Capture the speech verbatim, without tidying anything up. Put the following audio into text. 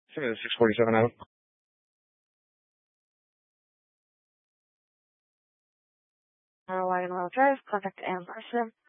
Send me the six forty-seven out. Uh, Wagon Wheel Drive, contact Ann Larson.